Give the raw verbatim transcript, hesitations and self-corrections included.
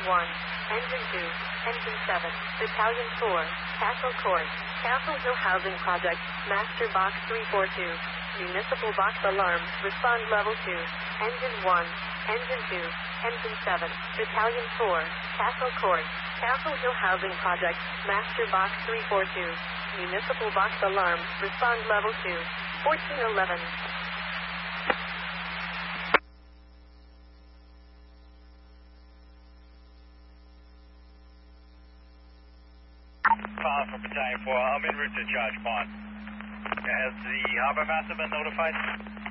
one, Engine two, Engine seven, Battalion four, Castle Court, Castle Hill Housing Project, Master Box three four two, Municipal Box Alarm, Respond Level two, Engine one, Engine two, Engine seven, Battalion four, Castle Court, Castle Hill Housing Project, Master Box three four two, Municipal Box Alarm, Respond Level two, fourteen eleven. File for Battalion four, I'm en route to Judge Pond. Has the Harbor Master been notified?